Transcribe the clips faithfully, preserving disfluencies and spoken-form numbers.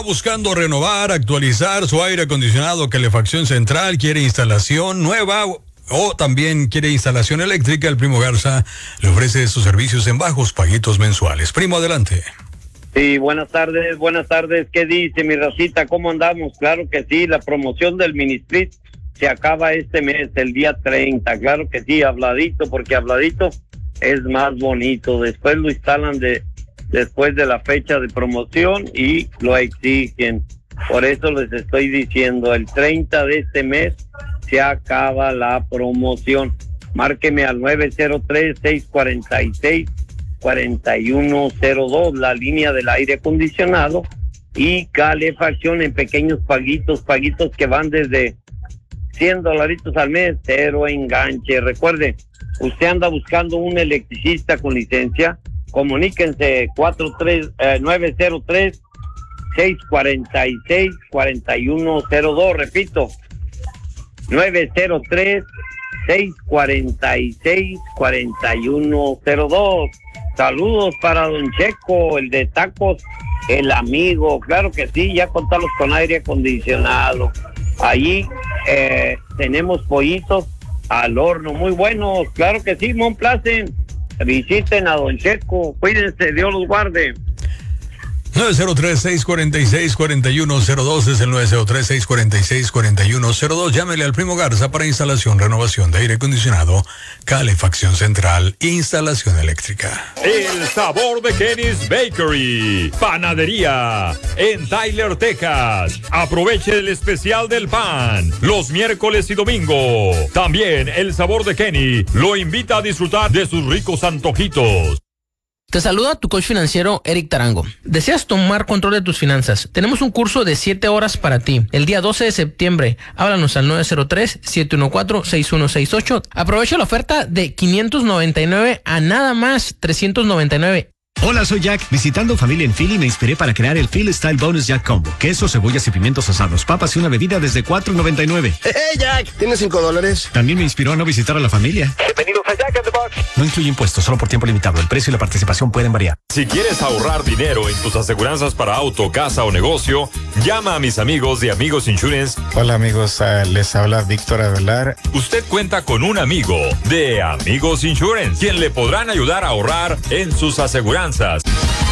Buscando renovar, actualizar su aire acondicionado, calefacción central, quiere instalación nueva o también quiere instalación eléctrica, el Primo Garza le ofrece sus servicios en bajos paguitos mensuales. Primo, adelante. Sí, buenas tardes, buenas tardes. ¿Qué dice mi racita? ¿Cómo andamos? Claro que sí, la promoción del Ministrit se acaba este mes, el día treinta. Claro que sí, habladito, porque habladito es más bonito. Después lo instalan de después de la fecha de promoción y lo exigen. Por eso les estoy diciendo, el treinta de este mes se acaba la promoción. Márqueme al nueve cero tres, seis cuatro seis, cuatro uno cero dos, la línea del aire acondicionado y calefacción en pequeños paguitos, paguitos que van desde cien dolaritos al mes, cero enganche. Recuerde, usted anda buscando un electricista con licencia, comuníquense cuatro tres, eh, nueve cero tres, seis cuatro seis, cuatro uno cero dos, repito, nueve cero tres, seis cuatro seis, cuatro uno cero dos. Saludos para don Checo, el de tacos, el amigo, claro que sí, ya contamos con aire acondicionado. Allí eh, tenemos pollitos al horno, muy buenos, claro que sí, Monplacen. Visiten a don Checo, cuídense, Dios los guarde. nueve cero tres, seis cuatro seis, cuatro uno cero dos es el nueve cero tres, seis cuatro seis, cuatro uno cero dos. Llámele al Primo Garza para instalación, renovación de aire acondicionado, calefacción central e instalación eléctrica. El sabor de Kenny's Bakery, panadería en Tyler, Texas. Aproveche el especial del pan los miércoles y domingo. También el sabor de Kenny lo invita a disfrutar de sus ricos antojitos. Te saluda tu coach financiero Eric Tarango. ¿Deseas tomar control de tus finanzas? Tenemos un curso de siete horas para ti. El día doce de septiembre, háblanos al nueve cero tres, siete uno cuatro, seis uno seis ocho. Aprovecha la oferta de quinientos noventa y nueve a nada más trescientos noventa y nueve. Hola, soy Jack. Visitando familia en Philly me inspiré para crear el Philly Style Bonus Jack Combo. Queso, cebollas y pimientos asados, papas y una bebida desde cuatro noventa y nueve. ¡Hey, Jack! ¿Tienes cinco dólares? También me inspiró a no visitar a la familia. Bienvenidos a Jack in the Box. No incluye impuestos, solo por tiempo limitado. El precio y la participación pueden variar. Si quieres ahorrar dinero en tus aseguranzas para auto, casa o negocio, llama a mis amigos de Amigos Insurance. Hola amigos, uh, les habla Víctor Avelar. Usted cuenta con un amigo de Amigos Insurance, quien le podrán ayudar a ahorrar en sus aseguranzas.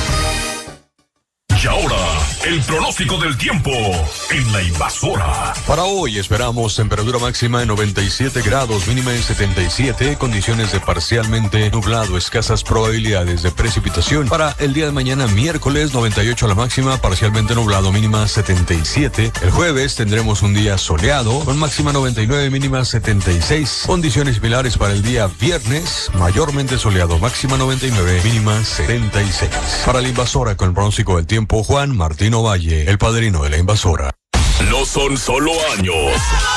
Y ahora, el pronóstico del tiempo en La Invasora. Para hoy esperamos temperatura máxima en noventa y siete grados, mínima en setenta y siete, condiciones de parcialmente nublado, escasas probabilidades de precipitación. Para el día de mañana, miércoles, noventa y ocho la máxima, parcialmente nublado, mínima setenta y siete. El jueves tendremos un día soleado, con máxima noventa y nueve, mínima setenta y seis. Condiciones similares para el día viernes, mayormente soleado, máxima noventa y nueve, mínima setenta y seis. Para La Invasora, con el pronóstico del tiempo, Juan Martino Valle, el padrino de La Invasora. No son solo años,